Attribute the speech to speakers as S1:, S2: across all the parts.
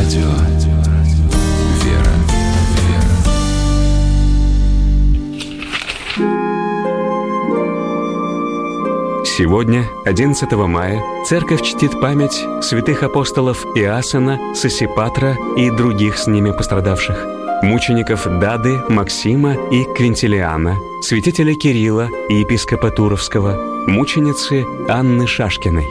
S1: Радио «Вера».
S2: Сегодня, 11 мая, Церковь чтит память святых апостолов Иоанна, Сосипатра и других с ними пострадавших, мучеников Дады, Максима и Квинтилиана, святителя Кирилла и епископа Туровского, мученицы Анны Шашкиной.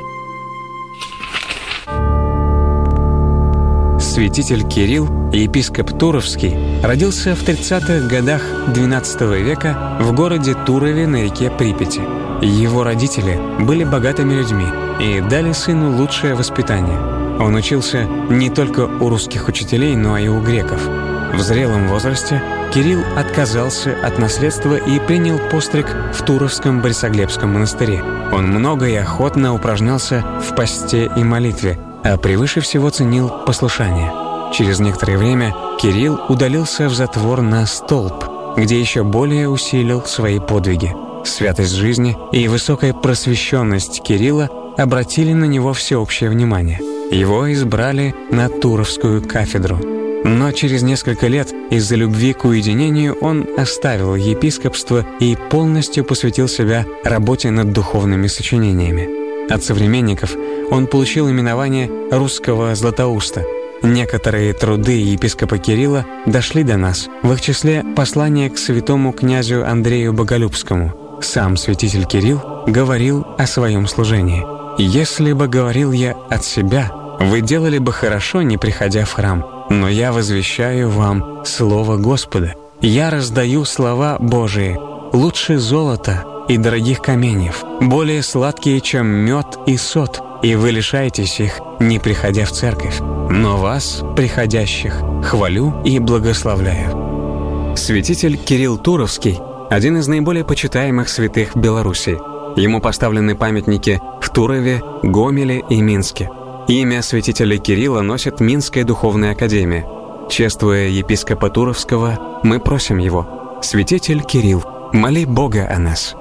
S2: Святитель Кирилл, епископ Туровский, родился в 30-х годах XII века в городе Турове на реке Припяти. Его родители были богатыми людьми и дали сыну лучшее воспитание. Он учился не только у русских учителей, но и у греков. В зрелом возрасте Кирилл отказался от наследства и принял постриг в Туровском Борисоглебском монастыре. Он много и охотно упражнялся в посте и молитве, а превыше всего ценил послушание. Через некоторое время Кирилл удалился в затвор на Столб, где еще более усилил свои подвиги. Святость жизни и высокая просвещенность Кирилла обратили на него всеобщее внимание. Его избрали на Туровскую кафедру. Но через несколько лет из-за любви к уединению он оставил епископство и полностью посвятил себя работе над духовными сочинениями. От современников он получил именование «русского Златоуста». Некоторые труды епископа Кирилла дошли до нас, в их числе послание к святому князю Андрею Боголюбскому. Сам святитель Кирилл говорил о своем служении. «Если бы говорил я от себя, вы делали бы хорошо, не приходя в храм, но я возвещаю вам слово Господа. Я раздаю слова Божии, лучше золота и дорогих каменьев, более сладкие, чем мед и сот, и вы лишаетесь их, не приходя в церковь. Но вас, приходящих, хвалю и благословляю». Святитель Кирилл Туровский – один из наиболее почитаемых святых в Беларуси. Ему поставлены памятники в Турове, Гомеле и Минске. Имя святителя Кирилла носит Минская духовная академия. Чествуя епископа Туровского, мы просим его: «Святитель Кирилл, моли Бога о нас».